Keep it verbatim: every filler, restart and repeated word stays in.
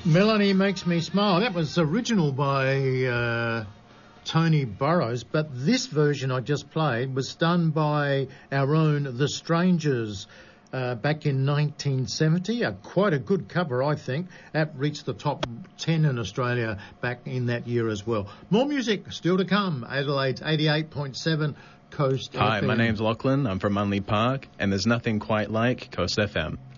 Melanie Makes Me Smile. That was original by uh, Tony Burrows, but this version I just played was done by our own The Strangers uh, back in nineteen seventy. Uh, quite a good cover, I think. That reached the top ten in Australia back in that year as well. More music still to come. Adelaide's eighty-eight point seven Coast Hi, F M. my name's Lachlan. I'm from Munley Park, and there's nothing quite like Coast F M.